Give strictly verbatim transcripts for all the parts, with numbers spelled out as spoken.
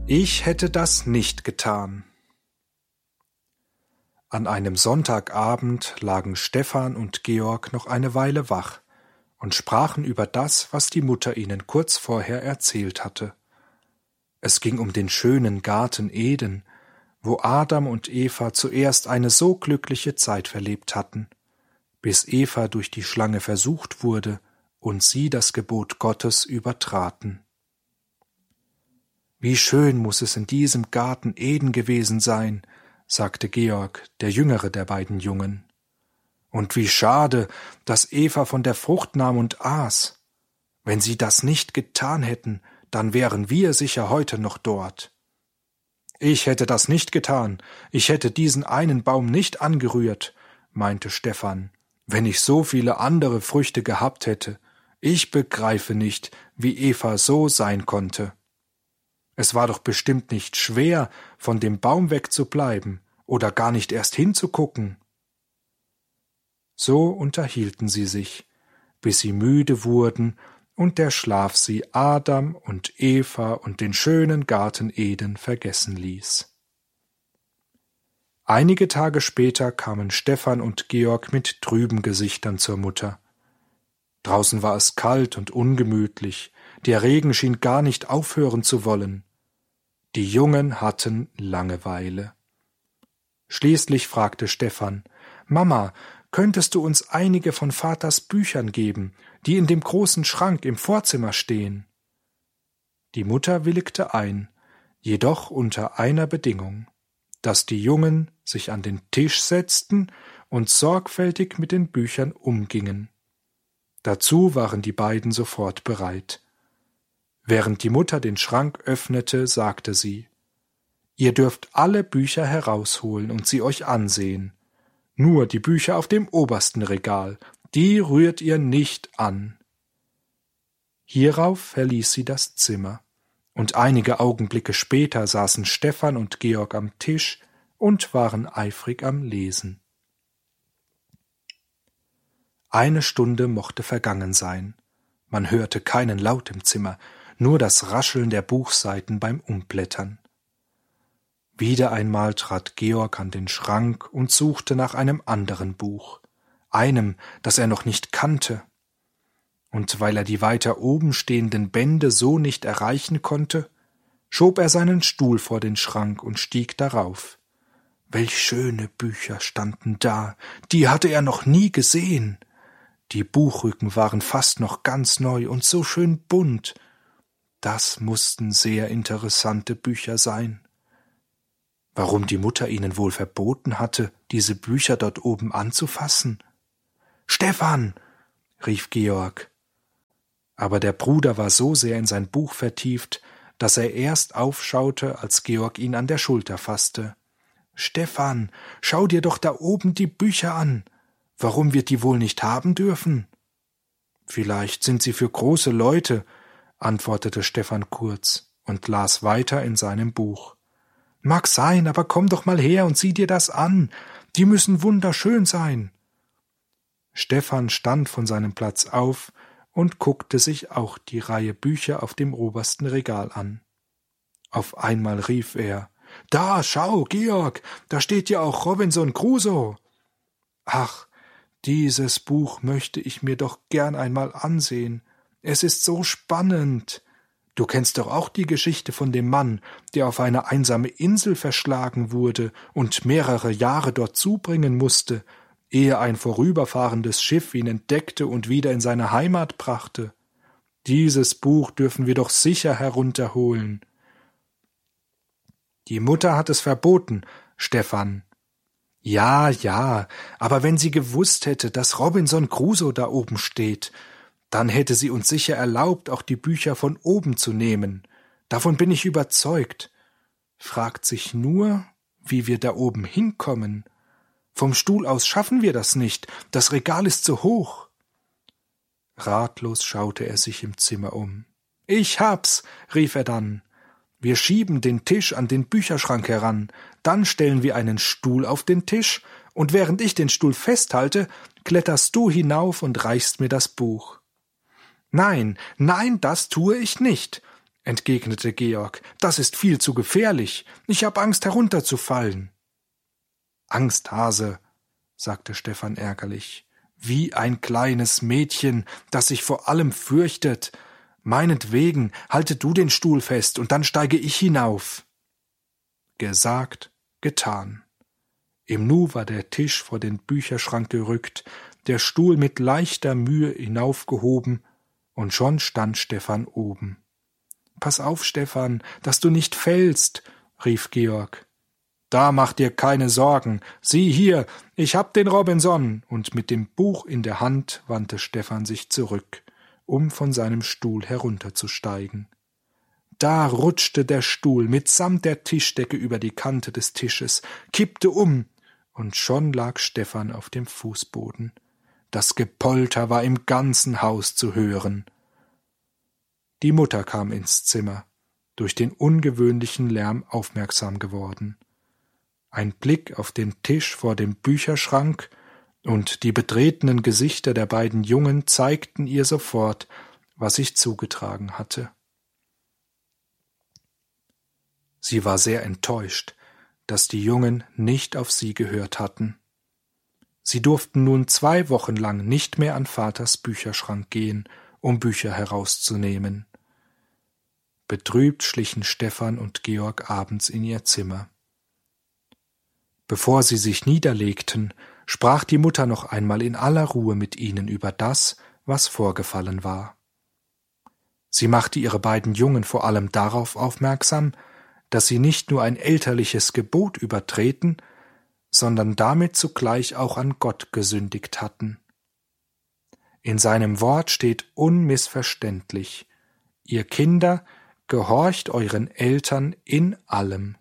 Ich hätte das nicht getan. An einem Sonntagabend lagen Stefan und Georg noch eine Weile wach und sprachen über das, was die Mutter ihnen kurz vorher erzählt hatte. Es ging um den schönen Garten Eden, wo Adam und Eva zuerst eine so glückliche Zeit verlebt hatten, bis Eva durch die Schlange versucht wurde und sie das Gebot Gottes übertraten. »Wie schön muß es in diesem Garten Eden gewesen sein«, sagte Georg, der jüngere der beiden Jungen. »Und wie schade, dass Eva von der Frucht nahm und aß. Wenn sie das nicht getan hätten, dann wären wir sicher heute noch dort.« »Ich hätte das nicht getan, ich hätte diesen einen Baum nicht angerührt«, meinte Stefan, »wenn ich so viele andere Früchte gehabt hätte. Ich begreife nicht, wie Eva so sein konnte. Es war doch bestimmt nicht schwer, von dem Baum wegzubleiben oder gar nicht erst hinzugucken.« So unterhielten sie sich, bis sie müde wurden und der Schlaf sie Adam und Eva und den schönen Garten Eden vergessen ließ. Einige Tage später kamen Stefan und Georg mit trüben Gesichtern zur Mutter. Draußen war es kalt und ungemütlich, der Regen schien gar nicht aufhören zu wollen. Die Jungen hatten Langeweile. Schließlich fragte Stefan: »Mama, könntest du uns einige von Vaters Büchern geben, die in dem großen Schrank im Vorzimmer stehen?« Die Mutter willigte ein, jedoch unter einer Bedingung, dass die Jungen sich an den Tisch setzten und sorgfältig mit den Büchern umgingen. Dazu waren die beiden sofort bereit. Während die Mutter den Schrank öffnete, sagte sie: »Ihr dürft alle Bücher herausholen und sie euch ansehen. Nur die Bücher auf dem obersten Regal, die rührt ihr nicht an.« Hierauf verließ sie das Zimmer, und einige Augenblicke später saßen Stefan und Georg am Tisch und waren eifrig am Lesen. Eine Stunde mochte vergangen sein. Man hörte keinen Laut im Zimmer, nur das Rascheln der Buchseiten beim Umblättern. Wieder einmal trat Georg an den Schrank und suchte nach einem anderen Buch, einem, das er noch nicht kannte. Und weil er die weiter oben stehenden Bände so nicht erreichen konnte, schob er seinen Stuhl vor den Schrank und stieg darauf. Welch schöne Bücher standen da, die hatte er noch nie gesehen. Die Buchrücken waren fast noch ganz neu und so schön bunt. Das mussten sehr interessante Bücher sein. Warum die Mutter ihnen wohl verboten hatte, diese Bücher dort oben anzufassen? »Stefan«, rief Georg. Aber der Bruder war so sehr in sein Buch vertieft, dass er erst aufschaute, als Georg ihn an der Schulter fasste. »Stefan, schau dir doch da oben die Bücher an. Warum wir die wohl nicht haben dürfen?« »Vielleicht sind sie für große Leute«, antwortete Stefan kurz und las weiter in seinem Buch. »Mag sein, aber komm doch mal her und sieh dir das an. Die müssen wunderschön sein.« Stefan stand von seinem Platz auf und guckte sich auch die Reihe Bücher auf dem obersten Regal an. Auf einmal rief er: »Da, schau, Georg, da steht ja auch Robinson Crusoe.« »Ach, dieses Buch möchte ich mir doch gern einmal ansehen. Es ist so spannend. Du kennst doch auch die Geschichte von dem Mann, der auf eine einsame Insel verschlagen wurde und mehrere Jahre dort zubringen musste, ehe ein vorüberfahrendes Schiff ihn entdeckte und wieder in seine Heimat brachte. Dieses Buch dürfen wir doch sicher herunterholen.« »Die Mutter hat es verboten, Stefan.« »Ja, ja, aber wenn sie gewusst hätte, dass Robinson Crusoe da oben steht, dann hätte sie uns sicher erlaubt, auch die Bücher von oben zu nehmen. Davon bin ich überzeugt. Fragt sich nur, wie wir da oben hinkommen. Vom Stuhl aus schaffen wir das nicht, das Regal ist zu hoch.« Ratlos schaute er sich im Zimmer um. »Ich hab's«, rief er dann. »Wir schieben den Tisch an den Bücherschrank heran, dann stellen wir einen Stuhl auf den Tisch, und während ich den Stuhl festhalte, kletterst du hinauf und reichst mir das Buch.« »Nein, nein, das tue ich nicht«, entgegnete Georg. das ist viel zu gefährlich. Ich hab Angst, herunterzufallen. Angsthase, sagte Stephan ärgerlich, wie ein kleines Mädchen, das sich vor allem fürchtet. Meinetwegen, halte du den Stuhl fest, und dann steige ich hinauf. Gesagt, getan. Im Nu war der Tisch vor den Bücherschrank gerückt, der Stuhl mit leichter Mühe hinaufgehoben, und schon stand Stephan oben. »Pass auf, Stephan, dass du nicht fällst«, rief Georg. »Da mach dir keine Sorgen. Sieh hier, ich hab den Robinson.« Und mit dem Buch in der Hand wandte Stephan sich zurück, um von seinem Stuhl herunterzusteigen. Da rutschte der Stuhl mitsamt der Tischdecke über die Kante des Tisches, kippte um, und schon lag Stephan auf dem Fußboden. Das Gepolter war im ganzen Haus zu hören. Die Mutter kam ins Zimmer, durch den ungewöhnlichen Lärm aufmerksam geworden. Ein Blick auf den Tisch vor dem Bücherschrank und die betretenen Gesichter der beiden Jungen zeigten ihr sofort, was sich zugetragen hatte. Sie war sehr enttäuscht, dass die Jungen nicht auf sie gehört hatten. Sie durften nun zwei Wochen lang nicht mehr an Vaters Bücherschrank gehen, um Bücher herauszunehmen. Betrübt schlichen Stephan und Georg abends in ihr Zimmer. Bevor sie sich niederlegten, sprach die Mutter noch einmal in aller Ruhe mit ihnen über das, was vorgefallen war. Sie machte ihre beiden Jungen vor allem darauf aufmerksam, dass sie nicht nur ein elterliches Gebot übertreten, sondern damit zugleich auch an Gott gesündigt hatten. In seinem Wort steht unmissverständlich: Ihr Kinder, gehorcht euren Eltern in allem.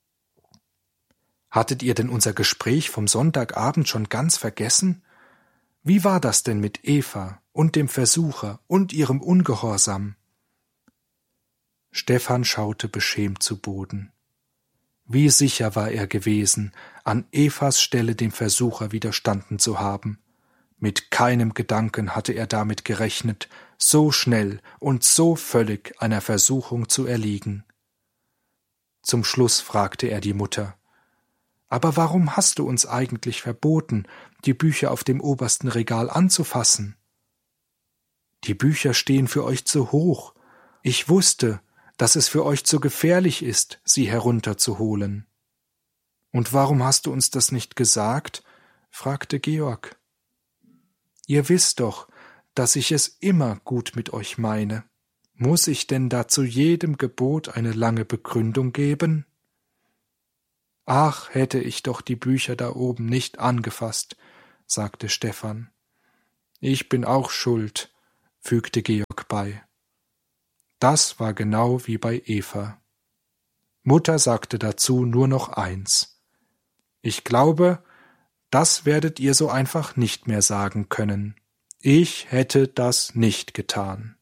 Hattet ihr denn unser Gespräch vom Sonntagabend schon ganz vergessen? Wie war das denn mit Eva und dem Versucher und ihrem Ungehorsam? Stephan schaute beschämt zu Boden. Wie sicher war er gewesen, an Evas Stelle dem Versucher widerstanden zu haben. Mit keinem Gedanken hatte er damit gerechnet, so schnell und so völlig einer Versuchung zu erliegen. Zum Schluss fragte er die Mutter: »Aber warum hast du uns eigentlich verboten, die Bücher auf dem obersten Regal anzufassen?« »Die Bücher stehen für euch zu hoch. Ich wusste, dass es für euch zu gefährlich ist, sie herunterzuholen.« »Und warum hast du uns das nicht gesagt?« fragte Georg. »Ihr wisst doch, dass ich es immer gut mit euch meine. Muss ich denn da zu jedem Gebot eine lange Begründung geben?« »Ach, hätte ich doch die Bücher da oben nicht angefasst«, sagte Stephan. »Ich bin auch schuld«, fügte Georg bei. Das war genau wie bei Eva. Mutter sagte dazu nur noch eins: »Ich glaube, das werdet ihr so einfach nicht mehr sagen können. Ich hätte das nicht getan.«